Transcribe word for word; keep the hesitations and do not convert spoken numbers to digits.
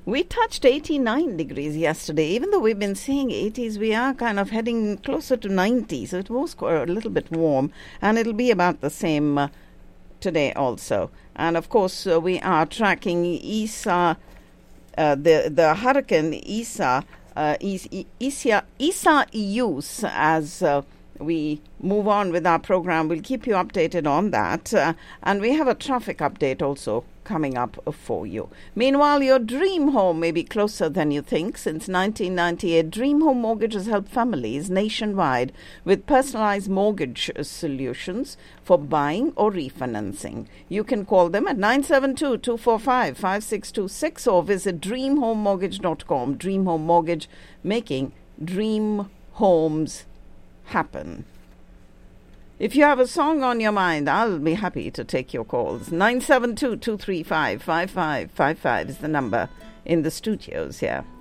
We touched eighty-nine degrees yesterday. Even though we've been seeing eighties, we are kind of heading closer to ninety. So it was quite a little bit warm. And it'll be about the same uh, today also. And of course, uh, we are tracking Isa, uh, the, the hurricane Isa, uh, Isa, Isa use as uh, we move on with our program. We'll keep you updated on that. Uh, and we have a traffic update also coming up for you. Meanwhile, your dream home may be closer than you think. Since nineteen ninety-eight, Dream Home Mortgage has helped families nationwide with personalized mortgage solutions for buying or refinancing. You can call them at nine seven two, two four five, five six two six or visit dream home mortgage dot com. Dream Home Mortgage, making dream homes happen. If you have a song on your mind, I'll be happy to take your calls. nine seven two, two three five, five five five five is the number in the studios here.